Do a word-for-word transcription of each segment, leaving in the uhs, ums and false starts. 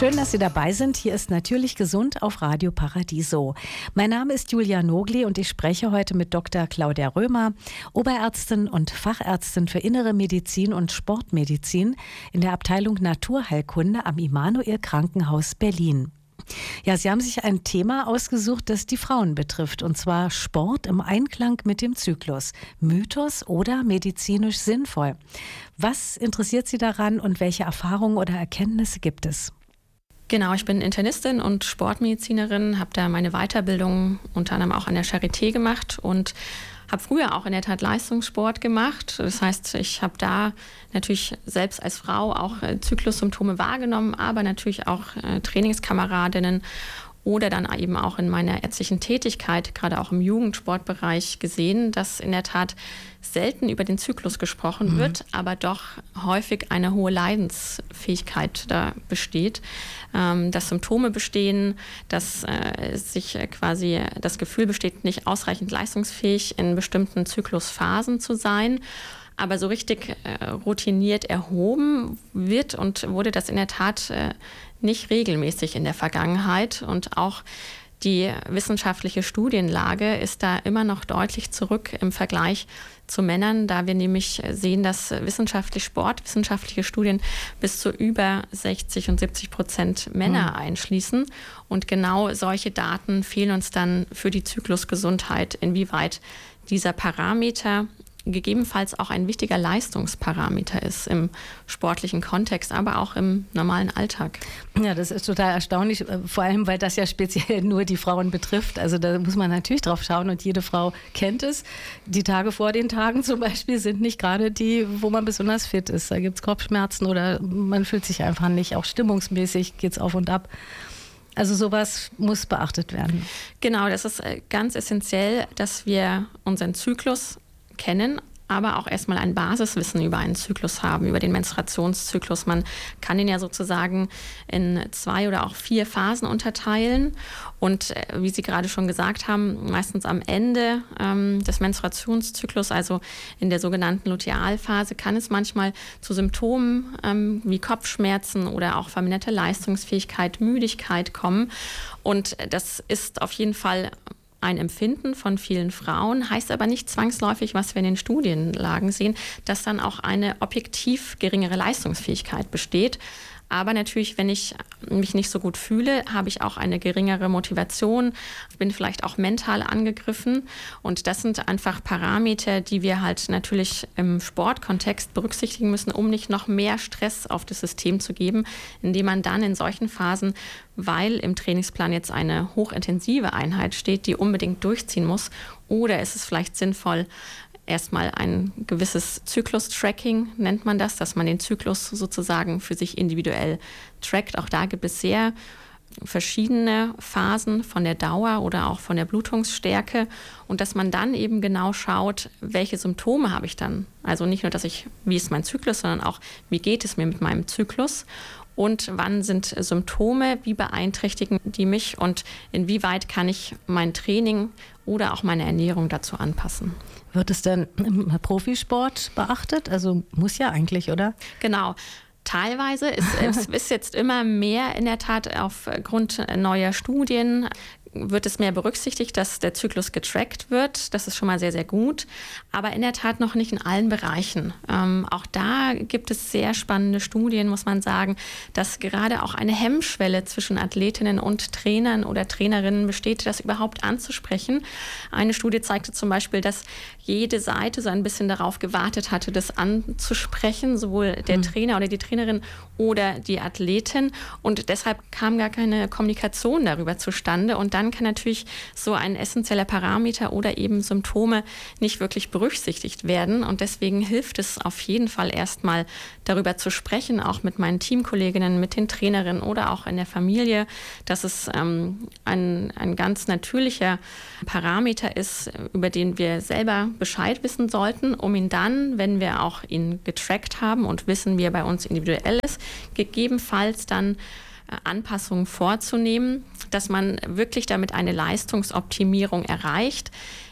Schön, dass Sie dabei sind. Hier ist Natürlich gesund auf Radio Paradiso. Mein Name ist Julia Nogli und ich spreche heute mit Doktor Claudia Römer, Oberärztin und Fachärztin für Innere Medizin und Sportmedizin in der Abteilung Naturheilkunde am Immanuel Krankenhaus Berlin. Ja, Sie haben sich ein Thema ausgesucht, das die Frauen betrifft, und zwar Sport im Einklang mit dem Zyklus. Mythos oder medizinisch sinnvoll? Was interessiert Sie daran und welche Erfahrungen oder Erkenntnisse gibt es? Genau, ich bin Internistin und Sportmedizinerin, habe da meine Weiterbildung unter anderem auch an der Charité gemacht und habe früher auch in der Tat Leistungssport gemacht. Das heißt, ich habe da natürlich selbst als Frau auch äh, Zyklussymptome wahrgenommen, aber natürlich auch äh, Trainingskameradinnen oder dann eben auch in meiner ärztlichen Tätigkeit, gerade auch im Jugendsportbereich gesehen, dass in der Tat selten über den Zyklus gesprochen mhm. wird, aber doch häufig eine hohe Leidensfähigkeit da besteht, ähm, dass Symptome bestehen, dass äh, sich quasi das Gefühl besteht, nicht ausreichend leistungsfähig in bestimmten Zyklusphasen zu sein. Aber so richtig äh, routiniert erhoben wird und wurde das in der Tat äh, nicht regelmäßig in der Vergangenheit. Und auch die wissenschaftliche Studienlage ist da immer noch deutlich zurück im Vergleich zu Männern, da wir nämlich sehen, dass wissenschaftlich sportwissenschaftliche Studien bis zu über sechzig und siebzig Prozent Männer mhm. einschließen. Und genau solche Daten fehlen uns dann für die Zyklusgesundheit, inwieweit dieser Parameter gegebenenfalls auch ein wichtiger Leistungsparameter ist im sportlichen Kontext, aber auch im normalen Alltag. Ja, das ist total erstaunlich, vor allem, weil das ja speziell nur die Frauen betrifft. Also da muss man natürlich drauf schauen und jede Frau kennt es. Die Tage vor den Tagen zum Beispiel sind nicht gerade die, wo man besonders fit ist. Da gibt es Kopfschmerzen oder man fühlt sich einfach nicht. Auch stimmungsmäßig geht es auf und ab. Also sowas muss beachtet werden. Genau, das ist ganz essentiell, dass wir unseren Zyklus kennen, aber auch erstmal ein Basiswissen über einen Zyklus haben, über den Menstruationszyklus. Man kann ihn ja sozusagen in zwei oder auch vier Phasen unterteilen. Und wie Sie gerade schon gesagt haben, meistens am Ende ähm, des Menstruationszyklus, also in der sogenannten Lutealphase, kann es manchmal zu Symptomen ähm, wie Kopfschmerzen oder auch verminderte Leistungsfähigkeit, Müdigkeit kommen. Und das ist auf jeden Fall ein Empfinden von vielen Frauen, heißt aber nicht zwangsläufig, was wir in den Studienlagen sehen, dass dann auch eine objektiv geringere Leistungsfähigkeit besteht. Aber natürlich, wenn ich mich nicht so gut fühle, habe ich auch eine geringere Motivation, bin vielleicht auch mental angegriffen. Und das sind einfach Parameter, die wir halt natürlich im Sportkontext berücksichtigen müssen, um nicht noch mehr Stress auf das System zu geben, indem man dann in solchen Phasen, weil im Trainingsplan jetzt eine hochintensive Einheit steht, die unbedingt durchziehen muss, oder ist es vielleicht sinnvoll, erstmal ein gewisses Zyklus-Tracking, nennt man das, dass man den Zyklus sozusagen für sich individuell trackt. Auch da gibt es sehr verschiedene Phasen von der Dauer oder auch von der Blutungsstärke und dass man dann eben genau schaut, welche Symptome habe ich dann. Also nicht nur, dass ich, wie ist mein Zyklus, sondern auch, wie geht es mir mit meinem Zyklus und wann sind Symptome, wie beeinträchtigen die mich und inwieweit kann ich mein Training oder auch meine Ernährung dazu anpassen. Wird es denn im Profisport beachtet? Also muss ja eigentlich, oder? Genau. Teilweise ist es ist jetzt immer mehr in der Tat aufgrund neuer Studien wird es mehr berücksichtigt, dass der Zyklus getrackt wird. Das ist schon mal sehr, sehr gut. Aber in der Tat noch nicht in allen Bereichen. Ähm, auch da gibt es sehr spannende Studien, muss man sagen, dass gerade auch eine Hemmschwelle zwischen Athletinnen und Trainern oder Trainerinnen besteht, das überhaupt anzusprechen. Eine Studie zeigte zum Beispiel, dass jede Seite so ein bisschen darauf gewartet hatte, das anzusprechen, sowohl der mhm. Trainer oder die Trainerin oder die Athletin. Und deshalb kam gar keine Kommunikation darüber zustande. Und dann kann natürlich so ein essentieller Parameter oder eben Symptome nicht wirklich berücksichtigt werden. Und deswegen hilft es auf jeden Fall erstmal darüber zu sprechen, auch mit meinen Teamkolleginnen, mit den Trainerinnen oder auch in der Familie, dass es ähm, ein, ein ganz natürlicher Parameter ist, über den wir selber Bescheid wissen sollten, um ihn dann, wenn wir auch ihn getrackt haben und wissen, wie er bei uns individuell ist, gegebenenfalls dann Anpassungen vorzunehmen, dass man wirklich damit eine Leistungsoptimierung erreicht.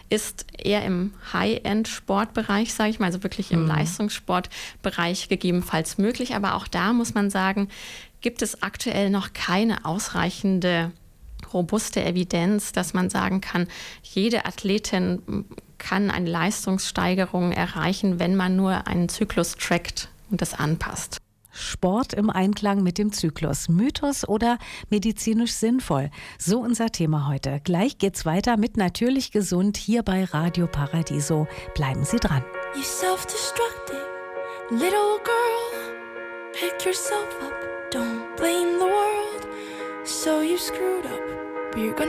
ist eher im High-End-Sportbereich, sage ich mal, also wirklich im mhm. Leistungssportbereich gegebenenfalls möglich. Aber auch da muss man sagen, gibt es aktuell noch keine ausreichende robuste Evidenz, dass man sagen kann, jede Athletin kann eine Leistungssteigerung erreichen, wenn man nur einen Zyklus trackt und das anpasst. Sport im Einklang mit dem Zyklus. Mythos oder medizinisch sinnvoll? So unser Thema heute. Gleich geht's weiter mit Natürlich gesund hier bei Radio Paradiso. Bleiben Sie dran. You self-destructing little girl. Pick yourself up. Don't blame the world. So you screwed up. But you're gonna